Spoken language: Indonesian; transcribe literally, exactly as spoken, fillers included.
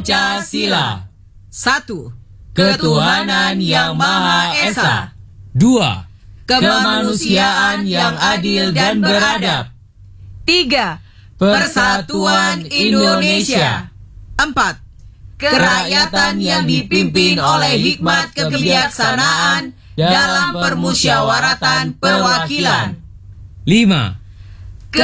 Pancasila. Satu. Ketuhanan yang Maha Esa. Dua. Kemanusiaan yang adil dan beradab. Tiga. Persatuan Indonesia. Empat. Kerakyatan yang dipimpin oleh hikmat kebijaksanaan dalam permusyawaratan perwakilan. Lima.